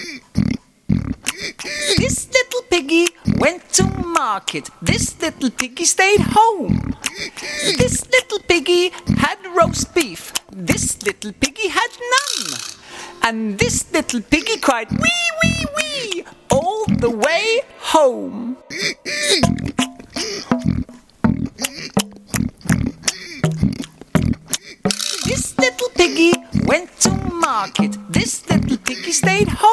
This little piggy went to market. This little piggy stayed home. This little piggy had roast beef. This little piggy had none. And this little piggy cried, wee, wee, wee, all the way home. This little piggy went to market. This little piggy stayed home.